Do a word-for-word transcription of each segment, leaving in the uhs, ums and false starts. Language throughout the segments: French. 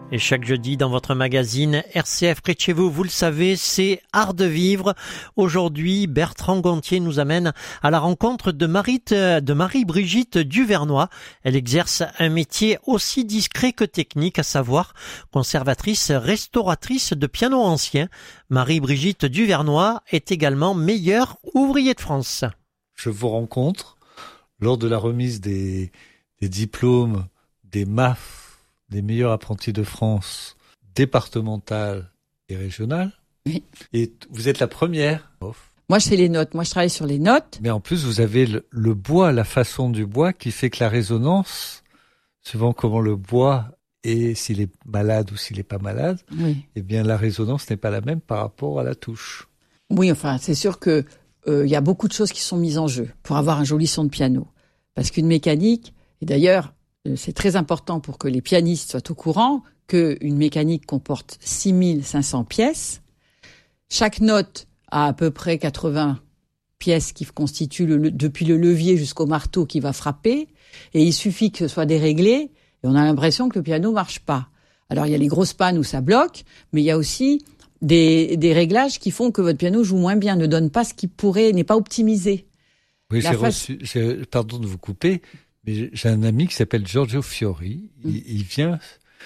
Et chaque jeudi dans votre magazine R C F près de chez vous, vous le savez, c'est Art de vivre. Aujourd'hui, Bertrand Gontier nous amène à la rencontre de, Marie, de Marie-Brigitte Duvernois. Elle exerce un métier aussi discret que technique, à savoir conservatrice restauratrice de pianos anciens. Marie-Brigitte Duvernois est également meilleure ouvrier de France. Je vous rencontre lors de la remise des, des diplômes des M A F, des meilleurs apprentis de France, départementales et régionales. Oui. Et vous êtes la première. Moi, je fais les notes. Moi, je travaille sur les notes. Mais en plus, vous avez le, le bois, la façon du bois qui fait que la résonance, suivant comment le bois est, s'il est malade ou s'il n'est pas malade, oui. eh bien, la résonance n'est pas la même par rapport à la touche. Oui, enfin, c'est sûr que euh, y a beaucoup de choses qui sont mises en jeu pour avoir un joli son de piano. Parce qu'une mécanique, et d'ailleurs, c'est très important pour que les pianistes soient au courant qu'une mécanique comporte six mille cinq cents pièces. Chaque note a à peu près quatre-vingts pièces qui constituent le, depuis le levier jusqu'au marteau qui va frapper. Et il suffit que ce soit déréglé et on a l'impression que le piano marche pas. Alors il y a les grosses pannes où ça bloque, mais il y a aussi des, des réglages qui font que votre piano joue moins bien, ne donne pas ce qu'il pourrait, n'est pas optimisé. Oui, La j'ai face... reçu, j'ai, pardon de vous couper, mais j'ai un ami qui s'appelle Giorgio Fiori. Mm. Il, il vient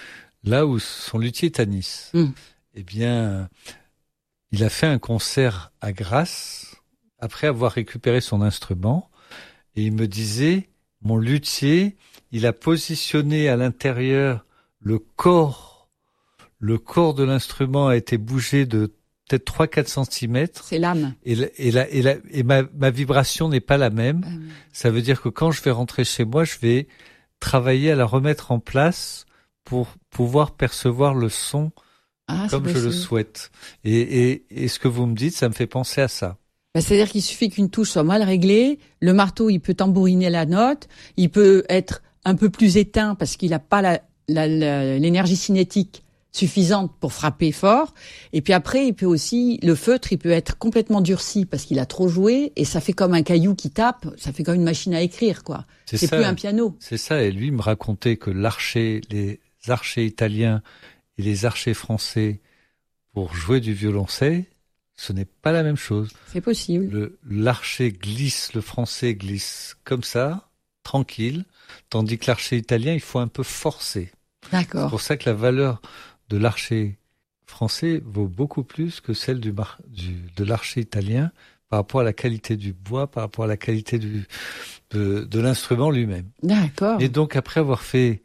là où son luthier est à Nice. Mm. Eh bien, il a fait un concert à Grasse après avoir récupéré son instrument. Et il me disait, mon luthier, il a positionné à l'intérieur le corps. Le corps de l'instrument a été bougé de peut-être trois à quatre centimètres. C'est l'âme. Et, la, et, la, et, la, et ma, ma vibration n'est pas la même. Mmh. Ça veut dire que quand je vais rentrer chez moi, je vais travailler à la remettre en place pour pouvoir percevoir le son ah, comme je le souhaite. Et, et, et ce que vous me dites, ça me fait penser à ça. Ben, c'est-à-dire qu'il suffit qu'une touche soit mal réglée. Le marteau, il peut tambouriner la note. Il peut être un peu plus éteint parce qu'il n'a pas la, la, la, l'énergie cinétique suffisante pour frapper fort. Et puis après, il peut aussi, le feutre, il peut être complètement durci parce qu'il a trop joué et ça fait comme un caillou qui tape, ça fait comme une machine à écrire, quoi. C'est, c'est ça, plus un piano. C'est ça. Et lui me racontait que l'archer, les archers italiens et les archers français, pour jouer du violoncelle, ce n'est pas la même chose. C'est possible. Le, l'archer glisse, le français glisse comme ça, tranquille, tandis que l'archer italien, il faut un peu forcer. D'accord. C'est pour ça que la valeur de l'archer français vaut beaucoup plus que celle du, mar- du de l'archer italien par rapport à la qualité du bois, par rapport à la qualité du de, de l'instrument lui-même. D'accord. Et donc après avoir fait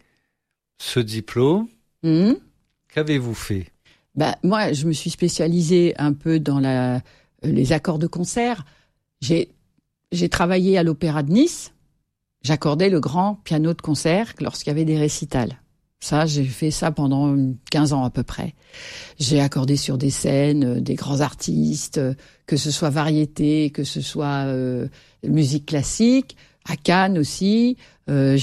ce diplôme, mmh. qu'avez-vous fait? Ben, moi, je me suis spécialisée un peu dans la, les accords de concert. J'ai, j'ai travaillé à l'Opéra de Nice. J'accordais le grand piano de concert lorsqu'il y avait des récitals. Ça, j'ai fait ça pendant quinze ans à peu près. J'ai accordé sur des scènes, des grands artistes, que ce soit variété, que ce soit euh, musique classique, à Cannes aussi. Euh,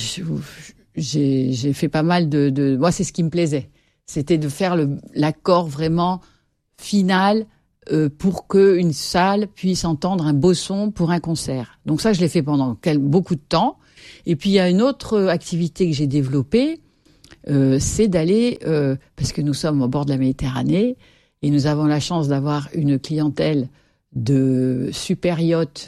j'ai, j'ai fait pas mal de, de... Moi, c'est ce qui me plaisait. C'était de faire le, l'accord vraiment final euh, pour qu'une salle puisse entendre un beau son pour un concert. Donc ça, je l'ai fait pendant quel, beaucoup de temps. Et puis, il y a une autre activité que j'ai développée, Euh, c'est d'aller, euh, parce que nous sommes au bord de la Méditerranée et nous avons la chance d'avoir une clientèle de super yachts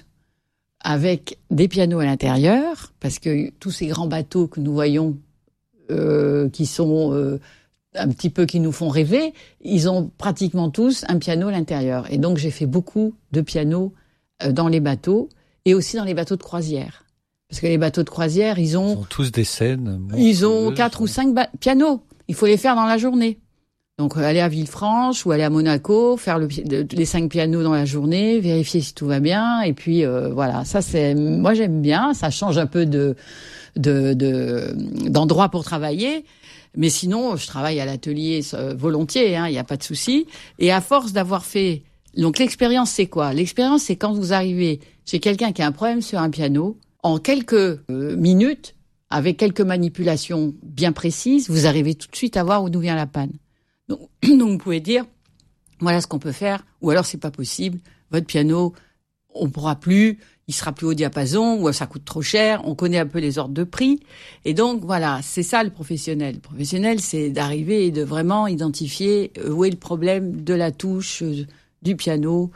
avec des pianos à l'intérieur, parce que tous ces grands bateaux que nous voyons, euh, qui sont euh, un petit peu, qui nous font rêver, ils ont pratiquement tous un piano à l'intérieur. Et donc j'ai fait beaucoup de pianos euh, dans les bateaux et aussi dans les bateaux de croisière. Parce que les bateaux de croisière, ils ont... Ils ont tous des scènes. Ils ont quatre ou cinq ba- pianos. Il faut les faire dans la journée. Donc, aller à Villefranche ou aller à Monaco, faire le, les cinq pianos dans la journée, vérifier si tout va bien. Et puis, euh, voilà. Ça, c'est... Moi, j'aime bien. Ça change un peu de, de, de, d'endroit pour travailler. Mais sinon, je travaille à l'atelier euh, volontiers, hein. Il n'y a pas de souci. Et à force d'avoir fait... Donc, l'expérience, c'est quoi? L'expérience, c'est quand vous arrivez chez quelqu'un qui a un problème sur un piano... En quelques euh, minutes, avec quelques manipulations bien précises, vous arrivez tout de suite à voir où nous vient la panne. Donc, donc vous pouvez dire, voilà ce qu'on peut faire, ou alors c'est pas possible, votre piano, on pourra plus, il sera plus au diapason, ou ça coûte trop cher, on connaît un peu les ordres de prix. Et donc, voilà, c'est ça le professionnel. Le professionnel, c'est d'arriver et de vraiment identifier où est le problème de la touche, du piano,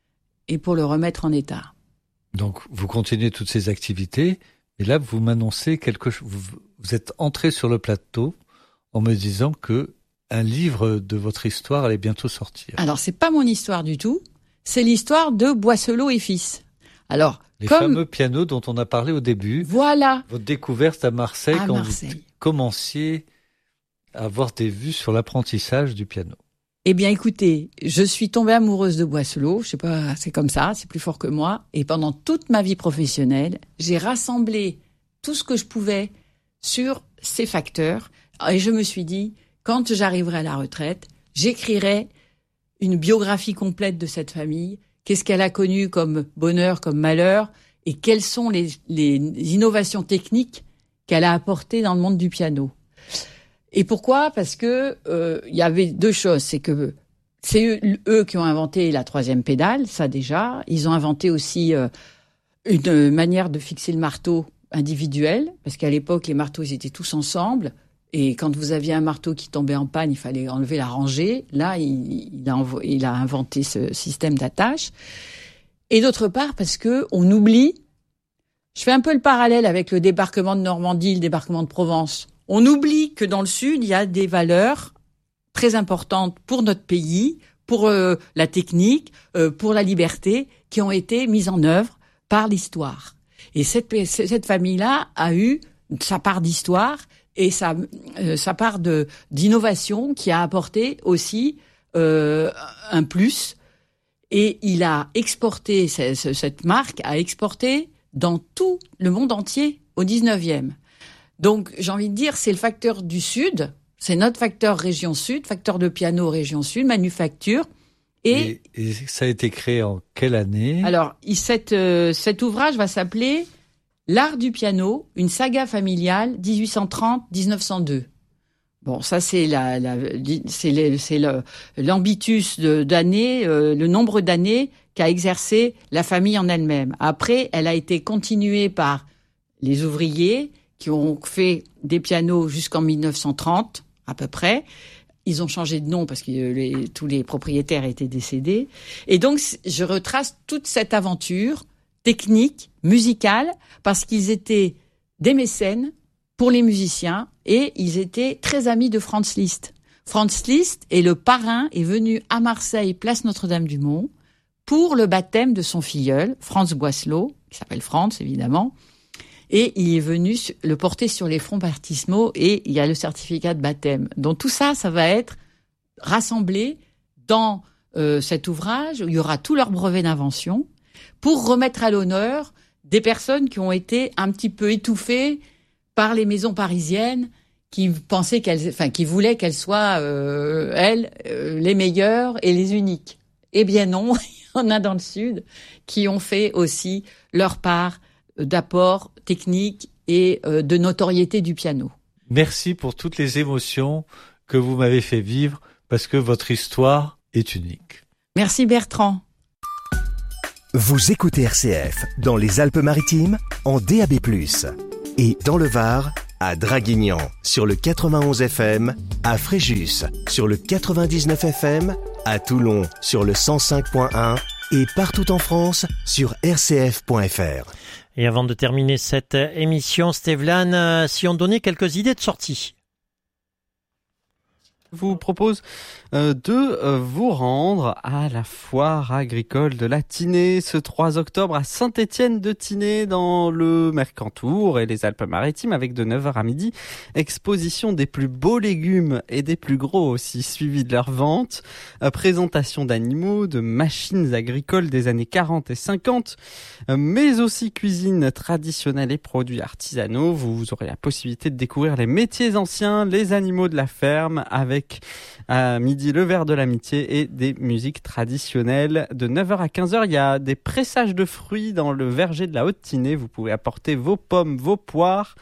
et pour le remettre en état. Donc, vous continuez toutes ces activités, et là, vous m'annoncez quelque chose, vous, vous êtes entré sur le plateau en me disant que un livre de votre histoire allait bientôt sortir. Alors, c'est pas mon histoire du tout, c'est l'histoire de Boisselot et Fils. Alors, les comme... fameux pianos dont on a parlé au début. Voilà. Votre découverte à Marseille à quand Marseille. vous commenciez à avoir des vues sur l'apprentissage du piano. Eh bien, écoutez, je suis tombée amoureuse de Boisselot. Je sais pas, c'est comme ça, c'est plus fort que moi. Et pendant toute ma vie professionnelle, j'ai rassemblé tout ce que je pouvais sur ces facteurs. Et je me suis dit, quand j'arriverai à la retraite, j'écrirai une biographie complète de cette famille. Qu'est-ce qu'elle a connu comme bonheur, comme malheur, et quelles sont les, les innovations techniques qu'elle a apportées dans le monde du piano. Et pourquoi ? Parce que euh, il y avait deux choses. C'est que c'est eux, eux qui ont inventé la troisième pédale, ça déjà. Ils ont inventé aussi euh, une manière de fixer le marteau individuel, parce qu'à l'époque, les marteaux, ils étaient tous ensemble. Et quand vous aviez un marteau qui tombait en panne, il fallait enlever la rangée. Là, il, il, a, il a inventé ce système d'attache. Et d'autre part, parce que on oublie, je fais un peu le parallèle avec le débarquement de Normandie, le débarquement de Provence. On oublie que dans le Sud, il y a des valeurs très importantes pour notre pays, pour euh, la technique, euh, pour la liberté, qui ont été mises en œuvre par l'histoire. Et cette, cette famille-là a eu sa part d'histoire et sa, euh, sa part de, d'innovation qui a apporté aussi euh, un plus. Et il a exporté, cette marque a exporté dans tout le monde entier au dix-neuvième. Donc, j'ai envie de dire, c'est le facteur du Sud, c'est notre facteur région Sud, facteur de piano région Sud, manufacture. Et, et, et ça a été créé en quelle année ? Alors, cette, euh, cet ouvrage va s'appeler L'art du piano, une saga familiale, dix-huit cent trente à dix-neuf cent deux. Bon, ça c'est la, la c'est, le, c'est le, l'ambitus de, d'années, euh, le nombre d'années qu'a exercé la famille en elle-même. Après, elle a été continuée par les ouvriers qui ont fait des pianos jusqu'en mille neuf cent trente à peu près. Ils ont changé de nom parce que les, tous les propriétaires étaient décédés. Et donc, je retrace toute cette aventure technique, musicale, parce qu'ils étaient des mécènes pour les musiciens et ils étaient très amis de Franz Liszt. Franz Liszt est le parrain, est venu à Marseille, place Notre-Dame-du-Mont, pour le baptême de son filleul, Franz Boisselot, qui s'appelle Franz évidemment, et il est venu le porter sur les fronts baptismaux et il y a le certificat de baptême. Donc tout ça, ça va être rassemblé dans euh, cet ouvrage où il y aura tous leurs brevets d'invention pour remettre à l'honneur des personnes qui ont été un petit peu étouffées par les maisons parisiennes qui pensaient qu'elles, enfin qui voulaient qu'elles soient euh, elles euh, les meilleures et les uniques. Eh bien non, il y en a dans le Sud qui ont fait aussi leur part d'apport technique et euh, de notoriété du piano. Merci pour toutes les émotions que vous m'avez fait vivre parce que votre histoire est unique. Merci Bertrand. Vous écoutez R C F dans les Alpes-Maritimes en D A B plus, et dans le Var à Draguignan sur le quatre-vingt-onze F M, à Fréjus sur le quatre-vingt-dix-neuf F M, à Toulon sur le cent cinq virgule un et partout en France sur r c f point f r. Et avant de terminer cette émission, Stevlan, si on donnait quelques idées de sortie. Je vous propose euh, de euh, vous rendre à la foire agricole de la Tinée ce trois octobre à Saint-Étienne-de-Tinée dans le Mercantour et les Alpes-Maritimes avec de neuf heures à midi exposition des plus beaux légumes et des plus gros aussi suivis de leur vente, euh, présentation d'animaux, de machines agricoles des années quarante et cinquante, euh, mais aussi cuisine traditionnelle et produits artisanaux. Vous aurez la possibilité de découvrir les métiers anciens, les animaux de la ferme avec à midi le verre de l'amitié et des musiques traditionnelles. De neuf heures à quinze heures, il y a des pressages de fruits dans le verger de la Haute-Tinée. Vous pouvez apporter vos pommes, vos poires.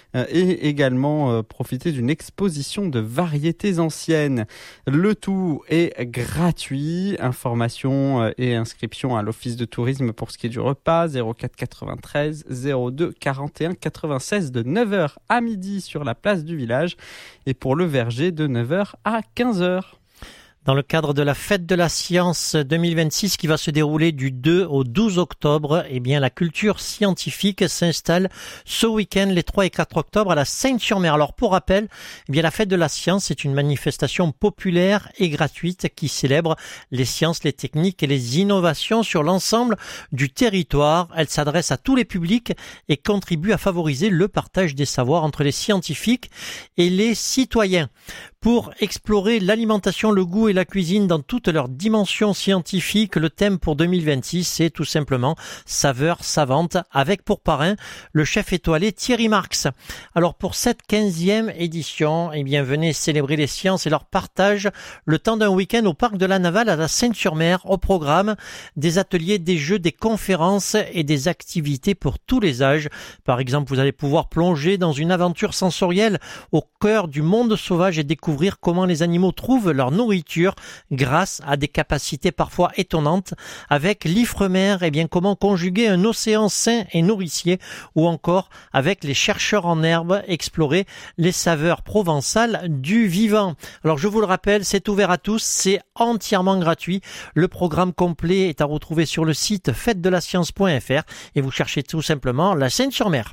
euh, et également euh, profiter d'une exposition de variétés anciennes. Le tout est gratuit. Information euh, et inscription à l'office de tourisme pour ce qui est du repas, zéro quatre quatre-vingt-treize zéro deux quarante et un quatre-vingt-seize de neuf heures à midi sur la place du village et pour le verger de neuf heures à quinze heures. Dans le cadre de la Fête de la Science deux mille vingt-six qui va se dérouler du deux au douze octobre, eh bien, la culture scientifique s'installe ce week-end, les trois et quatre octobre, à la Seyne-sur-Mer. Alors, pour rappel, eh bien, la Fête de la Science est une manifestation populaire et gratuite qui célèbre les sciences, les techniques et les innovations sur l'ensemble du territoire. Elle s'adresse à tous les publics et contribue à favoriser le partage des savoirs entre les scientifiques et les citoyens. Pour explorer l'alimentation, le goût et la cuisine dans toutes leurs dimensions scientifiques, le thème pour deux mille vingt-six, c'est tout simplement saveurs savantes, avec pour parrain le chef étoilé Thierry Marx. Alors pour cette quinzième édition, eh bien venez célébrer les sciences et leur partage le temps d'un week-end au parc de la Navale à la Seyne-sur-Mer. Au programme, des ateliers, des jeux, des conférences et des activités pour tous les âges. Par exemple, vous allez pouvoir plonger dans une aventure sensorielle au cœur du monde sauvage et découvrir comment les animaux trouvent leur nourriture grâce à des capacités parfois étonnantes. Avec l'Ifremer, eh bien, comment conjuguer un océan sain et nourricier, ou encore avec les chercheurs en herbe, explorer les saveurs provençales du vivant. Alors, je vous le rappelle, c'est ouvert à tous, c'est entièrement gratuit. Le programme complet est à retrouver sur le site fête de la science point f r et vous cherchez tout simplement la Seyne-sur-Mer.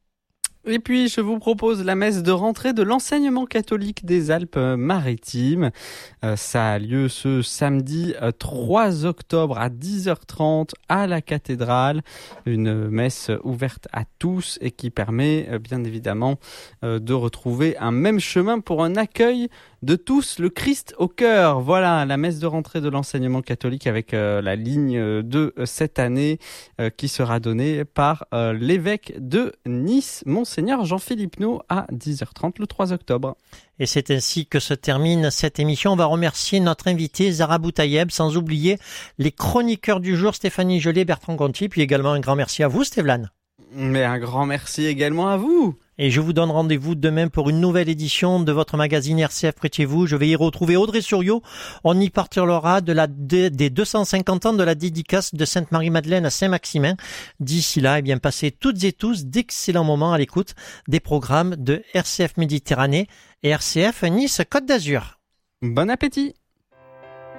Et puis, je vous propose la messe de rentrée de l'enseignement catholique des Alpes-Maritimes. Euh, ça a lieu ce samedi euh, trois octobre à dix heures trente à la cathédrale. Une messe ouverte à tous et qui permet, euh, bien évidemment, euh, de retrouver un même chemin pour un accueil de tous, le Christ au cœur. Voilà, la messe de rentrée de l'enseignement catholique avec euh, la ligne de euh, cette année euh, qui sera donnée par euh, l'évêque de Nice, Monseigneur Jean-Philippe Naud, à dix heures trente le trois octobre. Et c'est ainsi que se termine cette émission. On va remercier notre invité Zara Boutayeb, sans oublier les chroniqueurs du jour, Stéphanie Gelé, Bertrand Gontier, puis également un grand merci à vous, Stéphane. Mais un grand merci également à vous. Et je vous donne rendez-vous demain pour une nouvelle édition de votre magazine R C F près de chez vous. Je vais y retrouver Audrey Souriau. On y parlera de la, de, des deux cent cinquante ans de la dédicace de Sainte-Marie-Madeleine à Saint-Maximin. D'ici là, eh bien, passez toutes et tous d'excellents moments à l'écoute des programmes de R C F Méditerranée et R C F Nice Côte d'Azur. Bon appétit!